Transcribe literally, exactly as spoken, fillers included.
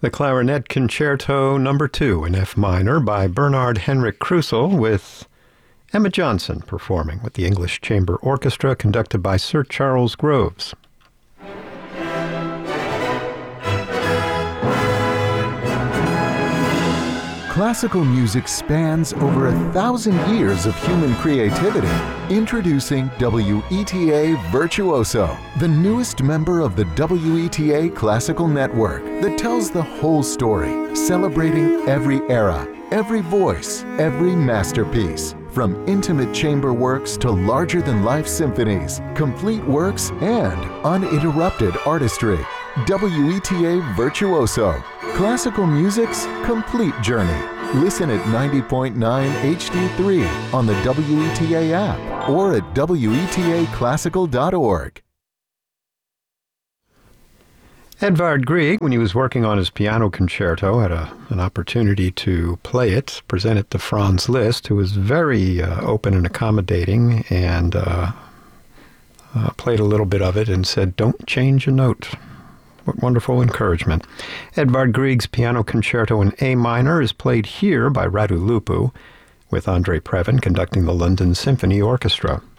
The Clarinet Concerto Number two in F minor by Bernard Henrik Krusel, with Emma Johnson performing with the English Chamber Orchestra conducted by Sir Charles Groves. Classical music spans over a thousand years of human creativity. Introducing W E T A Virtuoso, the newest member of the W E T A Classical Network that tells the whole story, celebrating every era, every voice, every masterpiece. From intimate chamber works to larger-than-life symphonies, complete works, and uninterrupted artistry. W E T A Virtuoso, classical music's complete journey. Listen at ninety point nine H D three on the W E T A app or at W E T A classical dot org. Edvard Grieg, when he was working on his piano concerto, had a, an opportunity to play it, present it to Franz Liszt, who was very uh, open and accommodating, and uh, uh, played a little bit of it and said, "Don't change a note." What wonderful encouragement. Edvard Grieg's Piano Concerto in A minor is played here by Radu Lupu, with Andre Previn conducting the London Symphony Orchestra.